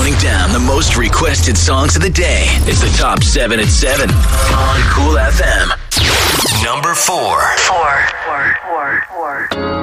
counting down the most requested songs of the day. It's the Top 7 at 7 on Cool FM. Number 4.